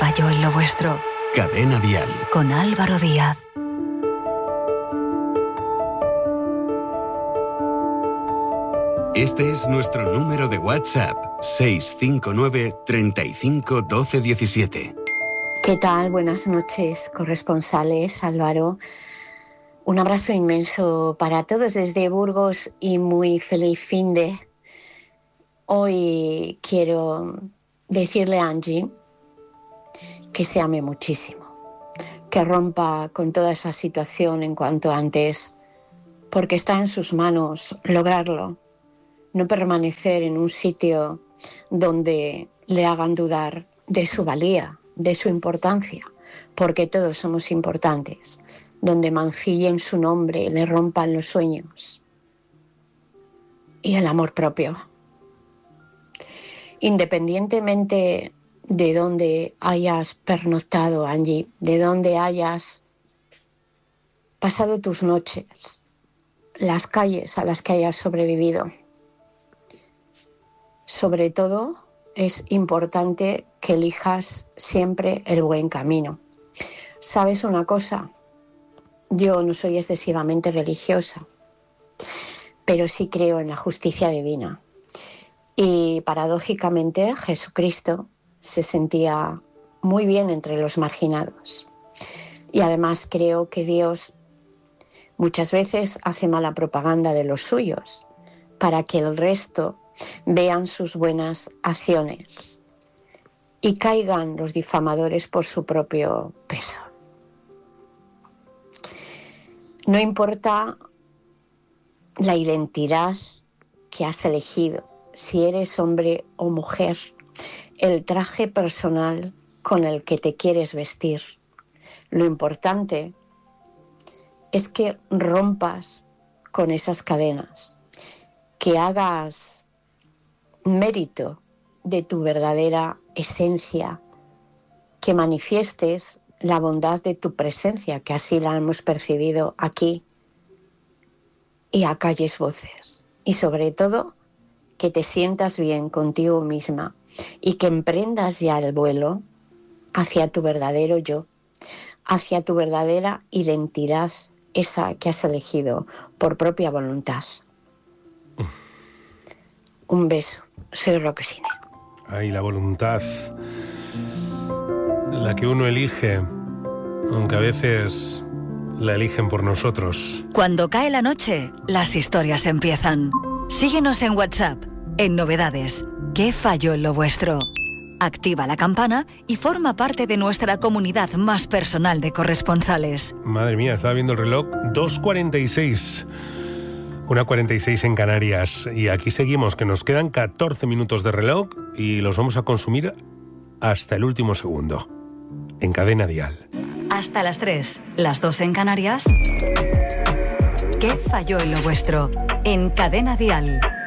falló en lo vuestro? Cadena Dial. Con Álvaro Díaz. Este es nuestro número de WhatsApp, 659 35 12 17. ¿Qué tal? Buenas noches, corresponsales, Álvaro. Un abrazo inmenso para todos desde Burgos y muy feliz finde. Hoy quiero decirle a Angie que se ame muchísimo, que rompa con toda esa situación en cuanto antes, porque está en sus manos lograrlo, no permanecer en un sitio donde le hagan dudar de su valía, de su importancia, porque todos somos importantes, donde mancillen su nombre, le rompan los sueños y el amor propio. Independientemente de dónde hayas pernoctado, Angie, de dónde hayas pasado tus noches, las calles a las que hayas sobrevivido, sobre todo es importante que elijas siempre el buen camino. ¿Sabes una cosa? Yo no soy excesivamente religiosa, pero sí creo en la justicia divina. Y paradójicamente Jesucristo se sentía muy bien entre los marginados. Y además creo que Dios muchas veces hace mala propaganda de los suyos para que el resto vean sus buenas acciones y caigan los difamadores por su propio peso. No importa la identidad que has elegido, si eres hombre o mujer, el traje personal con el que te quieres vestir. Lo importante es que rompas con esas cadenas, que hagas mérito de tu verdadera esencia, que manifiestes la bondad de tu presencia, que así la hemos percibido aquí, y acalles voces. Y sobre todo, que te sientas bien contigo misma y que emprendas ya el vuelo hacia tu verdadero yo, hacia tu verdadera identidad, esa que has elegido por propia voluntad. Un beso. Soy Roxine. Ay, la voluntad, la que uno elige, aunque a veces la eligen por nosotros. Cuando cae la noche, las historias empiezan. Síguenos en WhatsApp, en Novedades. ¿Qué falló en lo vuestro? Activa la campana y forma parte de nuestra comunidad más personal de corresponsales. Madre mía, estaba viendo el reloj, 2:46. 1:46 en Canarias. Y aquí seguimos, que nos quedan 14 minutos de reloj y los vamos a consumir hasta el último segundo. En Cadena Dial. Hasta las 3, las 2 en Canarias. ¿Qué falló en lo vuestro? En Cadena Dial.